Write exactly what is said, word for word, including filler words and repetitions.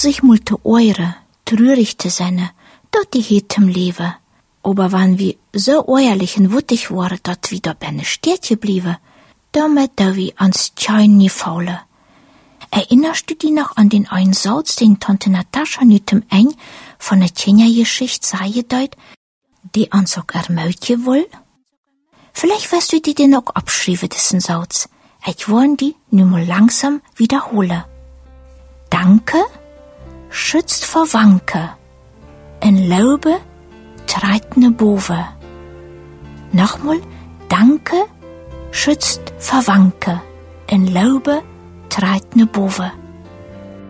sich multe eure, trürigte seine, dort die hitem Lewe. Aber wann wir so eierlich und wuttig waren, dat wie da benne Städtje bliebe, damit da wie ans Tschein nie faule. Erinnerst du dich noch an den einen Satz, den Tante Natascha nütem eng von der Tjenja-Geschichte sei deut, die ans auch ermötje woll? Vielleicht wirst du dir den auch abschreiben, diesen Satz. Ich wollen die nur mal langsam wiederhole. Danke schützt vor Wanke, en Laube treit ne Bove. Nochmal, Danke schützt vor Wanke, en Laube treit ne Bove.